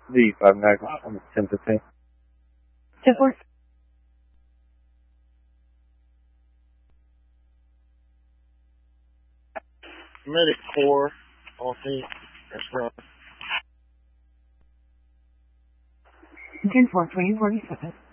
The 59 on 1015. 10-4. Medic 4, all team, that's 10-4, 2047.